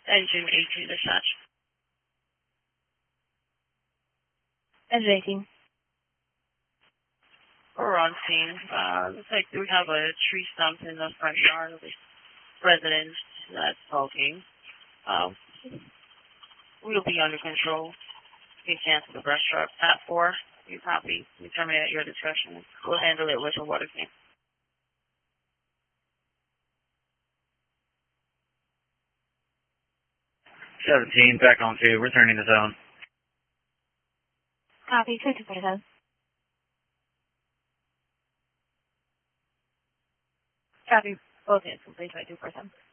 Engine 18 dispatch. Engine 18. We're on scene. Looks like we have a tree stump in the front yard of the residence that's smoking. We'll be under control. You can cancel the brush truck. At 4, you copy. You terminate at your discretion. We'll handle it with a water can. 17, back on 2, returning to zone. Copy, 247. Copy, both hands complete by 247.